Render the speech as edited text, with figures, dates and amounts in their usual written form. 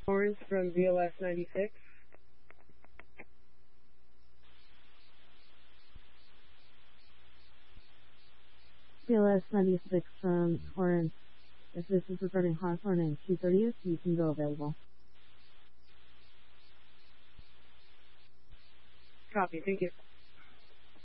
Lawrence from BLS 96. BLS 96 from Torrance. If this is regarding Hawthorne and 230th, you can go available. Copy, thank you.